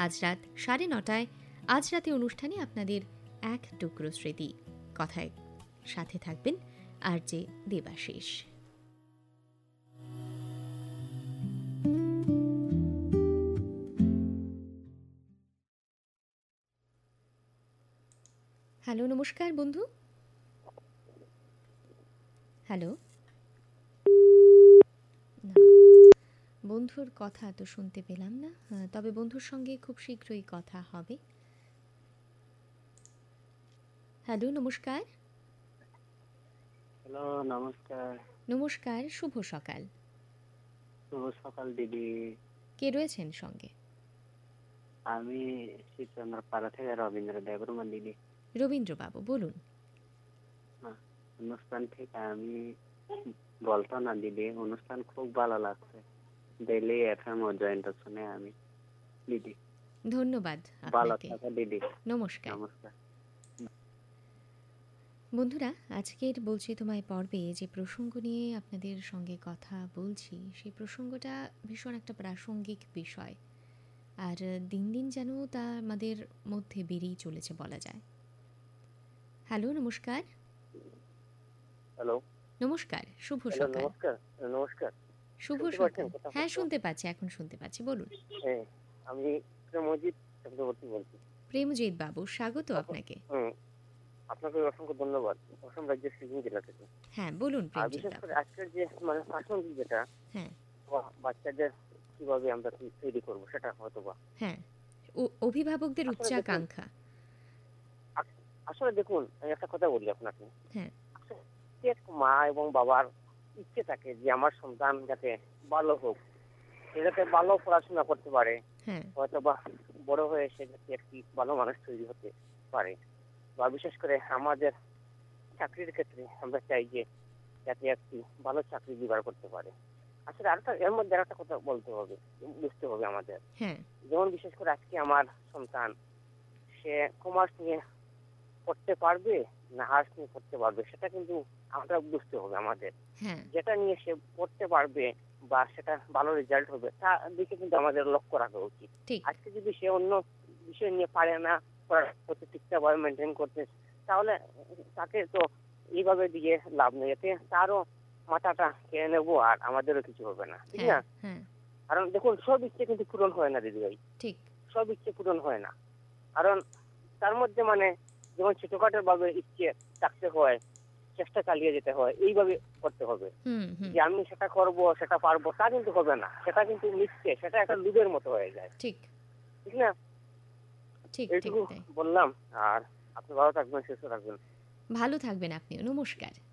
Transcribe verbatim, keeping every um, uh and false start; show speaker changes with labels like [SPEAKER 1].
[SPEAKER 1] আজ রাত সাড়ে নটায় আজ রাতে অনুষ্ঠানে আপনাদের এক টুকরো স্মৃতি কথায় সাথে থাকবেন আর যে দেবাশিস। হ্যালো, নমস্কার বন্ধু। হ্যালো, না, বন্ধুর কথা তো শুনতে পেলাম না, তবে বন্ধুর সঙ্গে খুব শীঘ্রই কথা হবে। হ্যালো, নমস্কার।
[SPEAKER 2] হ্যালো, নমস্কার।
[SPEAKER 1] নমস্কার, শুভ সকাল।
[SPEAKER 2] শুভ সকাল দিদি।
[SPEAKER 1] কে রয়েছেন সঙ্গে?
[SPEAKER 2] আমি শিবচন্দ্রপাড়া থেকে রবীন্দ্র দেববর্মা দিদি।
[SPEAKER 1] রবীন্দ্রবাবু বলুন।
[SPEAKER 2] অনুষ্ঠান থেকে আমি বলতো না দিদি, অনুষ্ঠান খুব ভালো লাগছে। ডেইলি এফএম ও জয়েন্ট শুনে আমি দিদি।
[SPEAKER 1] ধন্যবাদ
[SPEAKER 2] ভালো
[SPEAKER 1] আপনাকে।
[SPEAKER 2] থাকো দিদি।
[SPEAKER 1] নমস্কার।
[SPEAKER 2] নমস্কার
[SPEAKER 1] বন্ধুরা, আজকের বলছি তোমায় পর্বে যে প্রসঙ্গ নিয়ে আপনাদের সঙ্গে কথা বলছি, সেই প্রসঙ্গটা ভীষণ একটা প্রাসঙ্গিক বিষয়, আর দিন দিন যেন তা আমাদের মধ্যে বেরিয়ে চলেছে বলা যায়। হ্যালো, নমস্কার।
[SPEAKER 2] হ্যালো,
[SPEAKER 1] নমস্কার, শুভ
[SPEAKER 2] হ্যালো,
[SPEAKER 1] সকাল।
[SPEAKER 2] নমস্কার নমস্কার
[SPEAKER 1] শুভ
[SPEAKER 2] শুনতে
[SPEAKER 1] সকাল।
[SPEAKER 2] পাচ্ছেন কথা?
[SPEAKER 1] হ্যাঁ, শুনতে পাচ্ছি, এখন শুনতে পাচ্ছি, বলুন।
[SPEAKER 2] হ্যাঁ, আমি প্রেমজিৎ চক্রবর্তী বলছি।
[SPEAKER 1] প্রেমজিৎ বাবু, স্বাগত আপনাকে।
[SPEAKER 2] হুম, আপনাকে অসংখ্য ধন্যবাদ। অসম রাজ্যের সিকিম জেলা থেকে।
[SPEAKER 1] হ্যাঁ, বলুন
[SPEAKER 2] আর
[SPEAKER 1] প্রেমজিৎ
[SPEAKER 2] বিশেষ
[SPEAKER 1] বাবু।
[SPEAKER 2] করে আজকের যে মানে প্রাসঙ্গিক যেটা,
[SPEAKER 1] হ্যাঁ
[SPEAKER 2] বাচ্চাদের কিভাবে আমরা তৈরি করবো সেটা হয়তো বা।
[SPEAKER 1] হ্যাঁ, অভিভাবকদের উচ্চাকাঙ্ক্ষা।
[SPEAKER 2] আসলে দেখুন, আমি একটা কথা বলি আপনাকে।
[SPEAKER 1] হ্যাঁ,
[SPEAKER 2] প্রত্যেক মা এবং বাবার ইচ্ছে থাকে যে আমার সন্তান যাতে ভালো হোক, সে যাতে ভালো পড়াশোনা করতে পারে,
[SPEAKER 1] হ্যাঁ,
[SPEAKER 2] হয়তো বা বড় হয়ে সে যাতে একটি ভালো মানুষ তৈরি হতে পারে। বা বিশেষ করে আমাদের চাকরির ক্ষেত্রে আমরা চাই যে যাতে একটি ভালো চাকরি জোগাড় করতে পারে। আসলে আরেকটা এর মধ্যে একটা কথা বলতে হবে, বুঝতে হবে আমাদের।
[SPEAKER 1] হ্যাঁ,
[SPEAKER 2] যেমন বিশেষ করে আজকে আমার সন্তান, সে কমার্স নিয়ে পড়তে পারবে না আর্টস নিয়ে পড়তে পারবে, সেটা কিন্তু আমরা বুঝতে হবে আমাদের।
[SPEAKER 1] হ্যাঁ,
[SPEAKER 2] যেটা নিয়ে সে পড়তে পারবে বা সেটা ভালো রেজাল্ট হবে, তার দিকে কিন্তু আমাদের লক্ষ্য রাখা উচিত।
[SPEAKER 1] ঠিক।
[SPEAKER 2] আজকে যদি সে অন্য বিষয় নিয়ে পারে না পড়াশোনা ঠিকঠাকভাবে মেনটেন করতে, তাহলে তাকে তো এইভাবে দিয়ে লাভ নেই, এতে তারও মাথাটা খেয়ে নেবো আর আমাদেরও কিছু হবে না, ঠিক না? কারণ দেখুন, সব ইচ্ছে কিন্তু পূরণ হয় না দিদি ভাই।
[SPEAKER 1] ঠিক।
[SPEAKER 2] সব ইচ্ছে পূরণ হয় না, কারণ তার মধ্যে মানে যেমন ছোটখাটো ভাবে ইচ্ছে থাকতে হয়, চেষ্টা চালিয়ে যেতে হয়, এইভাবে করতে হবে। যে আমি সেটা করব, সেটা পারবো, তা কিন্তু হবে না। সেটা কিন্তু মিথ্যে, সেটা একটা লুবের মতো হয়ে যায়,
[SPEAKER 1] ঠিক
[SPEAKER 2] ঠিক না?
[SPEAKER 1] ঠিক
[SPEAKER 2] এইটুকু বললাম। আর আপনি ভালো থাকবেন, সুস্থ থাকবেন।
[SPEAKER 1] ভালো থাকবেন আপনিও। নমস্কার।